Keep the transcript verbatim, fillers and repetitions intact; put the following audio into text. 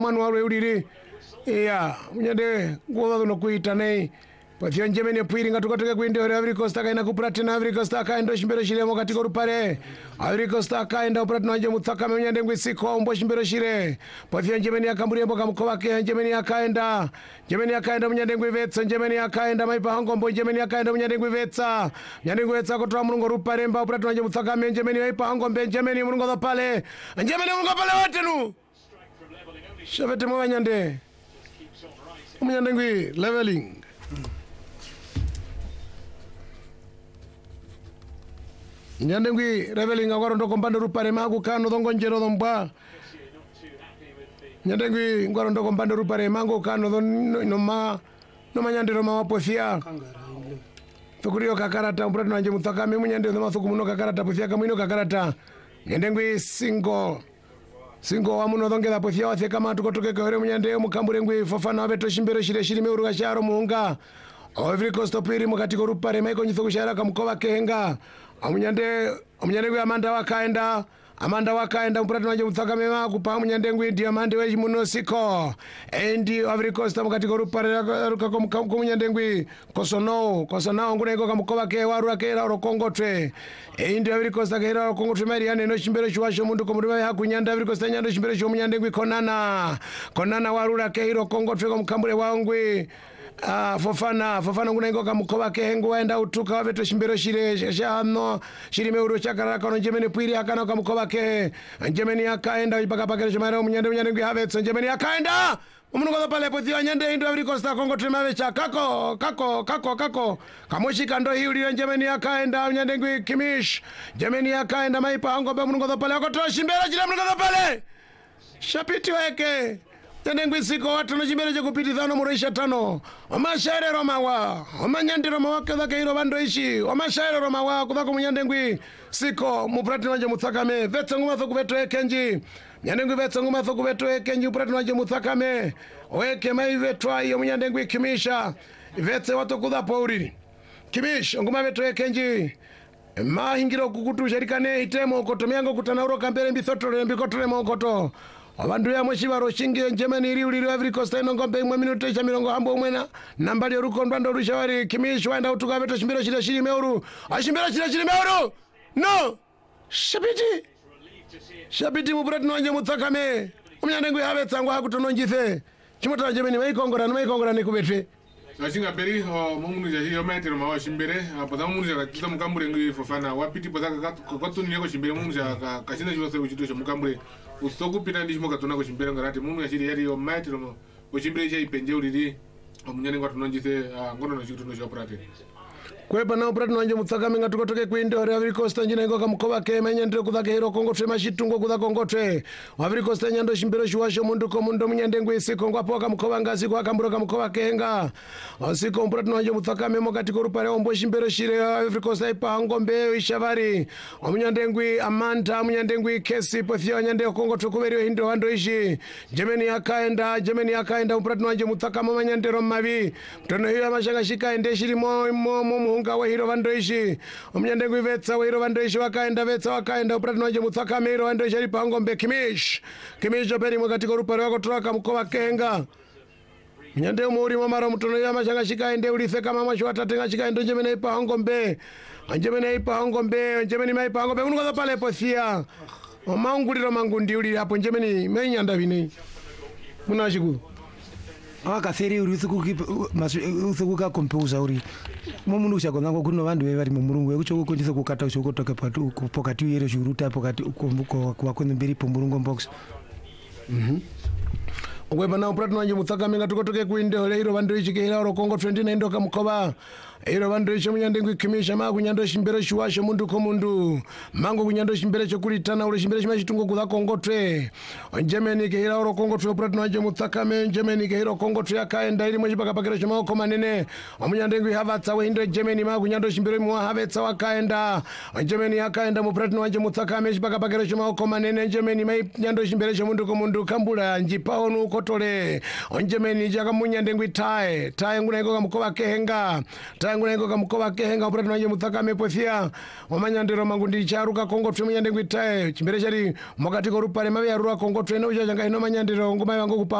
manual uriri ya munyande ngoba no kuita nei patio njemeni pwiri ngatukotoke kwinde ore Ivory Coast akaenda kuplatina Ivory Coast akaenda shimbero shiremo katiko rupare Ivory Coast akaenda kuplatina nje mutsaka munyande ngwisiko ombo shimbero shire patio njemeni akamburi mboka mukova ke njemeni akaenda njemeni akaenda munyande ngwivetsa njemeni akaenda maipa hango mbo njemeni akaenda munyande ngwivetsa munyande ngwivetsa kutoa mulungo rupare mba kuplatina nje mutsaka njemeni maipa hango mbe njemeni mulungo pale njemeni mulungo pale wote nu shavete mwanyande munyande ngwi leveling nyande ngwi leveling agora ndo kombando rupare mangu kano dongo njero dombwa nyande ngwi ngoro ndo kombando rupare mangu kano no ma no manyande ro ma posia tukuriyo kakarata umbratu nanje mutaka mimi nyande ndo masuku muno kakarata posia kamino kakarata nyande ngwi single singo wa muno dongela posia wase kama tukotoke kore munyande mukambure ngwi Fofana beto shimbero shire shiri meuruga sharo muunga Ivory Coast piri mukati ko rupare maiko nyitho kushara kamukova kenga amunyande amunyande ngwi Amanda wakaenda Amanda wakaenda mpratu wanje mutsaka mema kupa munyande ngwi Diamande we muno siko endi Ivory Coast mukati ko rupare ruka ko munyande ngwi kosono kosono ngune ko kamukova ke waru akera rokongotwe endi Ivory Coast akera rokongotwe mari ane no shimbero shwasho mundu ko murima yakunyanda Ivory Coast nyando shimbero shwo munyande ngwi konana konana waru akera rokongotwe ko mukambure wangwi Ah, Fofana Fofana nguna ingo kamukova kengu waenda utuka wabeto shimbero shire shano shiri meuru chakara kono njemeni pwiri akana kamukova ke njemeni akaenda ipaka pakere shimara munyande munyande ngwi habetso njemeni akaenda umunuko pale pothi nyande indo Ivory Coast kongo trimawe cha kako kako kako kako kamoshika ndo hiuli njemeni akaenda munyande ngwi Kimish njemeni akaenda maipa hango be umunuko pale akotoa shimbero shire umunuko pale shapiti weke tende ngwisiko watu no chimbere che kupitizano mureisha tano omashaire romawa omanyande romawa kaza kairo bando ishi omashaire romawa kuza kumunyande ngwi siko muprati wanje mutsakame vetsa nguma so kuveto ekenji nyande ngwi vetsa nguma so kuveto ekenji muprati wanje mutsakame weke mai vetwa iyo munyande ngwi Kimisha vetsa watu kuza pauri Kimish nguma veto ekenji mahingiro kukutusha rikane itemo kotomiango kutanauro kambere mbithotole mbikotole mokoto abandu ya mwishiba roshingi njemeni iri uri Ivory Coast ino ngombe mwe minuto cha mirongo hambo mwena nambali ruko ndwando rushawari Kimish waenda utuka beto shimbiro shire shiri meuru ashimbiro shire shiri meuru no shabiti shabiti mubrati nonje mutsakame umyande ngwe habetsa ngwa hakutono njithe chimota njemeni maikongora no maikongora nikubetwe Ashinga peri mumunu ja hiyo metero mawa shimbere apada mumunu ja kita mukambure ngwi Fofana wapiti pada kokotuni neko shimbere mumunu ja kashinda jose uchito cho mukambure usoku pita ndishimo katuna ko shimbere ngarati mumunu ya shiri yari yo metero ko shimbere ja ipenje uriri omunyane ngwa tunonjise ngono no chito no choprate kwepa na uprati nanje mutsakame ngatukotoke kwinde ore Ivory Coast njine ngo kamukova ke menyandire kudake hiro kongotwe mashitungo kuda kongotwe Ivory Coast nyando shimbero shwasho mundu ko mundu munyande ngwisiko ngwapo kamukova ngazi kwa kamburo kamukova kenga asiko uprati nanje mutsakame mokati ko rupare ombo shimbero shire Ivory Coast ipa ngombe ishavari omunyande ngwi Amanda munyande ngwi Kesi pothio nyande kongotwe kuberio hindo wando ishi Jemeni akaenda Jemeni akaenda uprati nanje mutsakame manyande romavi tono hiyo mashanga shika ende shiri mo mo nga wahiro vandoishi omnyande ngwivetsa wahiro vandoishi wakaenda vetsa wakaenda uprati nanje mutsakame hiro vandoishi ari pangombe Kimish Kimish operi mukati ko rupare wako troka mukova kenga nyande umuri mamara mutono ya mashanga shikaende ulise kama masho atatenga shikaende njemene ipa hangombe njemene ipa hangombe njemene mai pa hangombe unuko pale posia omanguliro mangundi uli hapo njemene menyanda vini munashiku aka seri uri usiku usiku ka composer uri momundu ushakona ngo kuno vandu vevari mumurungu ekucho kundise kukata ushoko toke patu pokati uyere shuruta pokati ukombuko kwa kono mbiri pomurungu box mhm Ogweba na uprati nanje mutsakame ngatukotoke kwinde ole iro vandu ichikehera rokongo twenty nine ndoka mukova iro vandu icho munyande ngwi Kimisha ma kunyando shimbero shwasho mundu ko mundu mango kunyando shimbero cho kulitana ule shimbero shima chitungo kuza kongotwe njemeni kehera rokongotwe uprati nanje mutsakame njemeni kehera kongotwe akaenda iri mwechipaka pakero choma ko manene omunyande ngwi havatsa we indo njemeni ma kunyando shimbero mwa havetsa wakaenda njemeni akaenda muprati nanje mutsakame chipaka pakero choma ko manene njemeni mai nyando shimbero cho mundu ko mundu kambula njipa onu kotole onjemeni jaka munyande ngwi tae tae nguna iko kamukova kehenga tae rangu na ingo kamukova kehenga upura tunanje mutakame pofia wamanyandiro mangu ndicharuka kongo twe munyande ngwitae chimbere chari mwakatiko rupare mavi arura kongo twe no changa ino manyandiro ngoma yangu kupa